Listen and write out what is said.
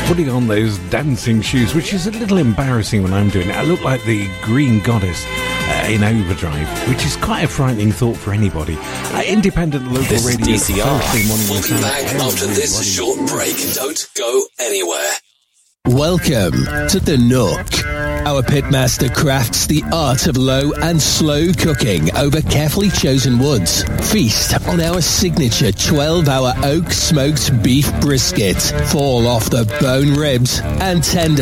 putting on those dancing shoes, which is a little embarrassing when I'm doing it. I look like the Green Goddess in Overdrive, which is quite a frightening thought for anybody. Independent local this radio. This is DCR. We'll be back after this short break. Don't go anywhere. Welcome to The Nook. Our pitmaster crafts the art of low and slow cooking over carefully chosen woods. Feast on our signature 12-hour oak smoked beef brisket. Fall off the bone ribs and tender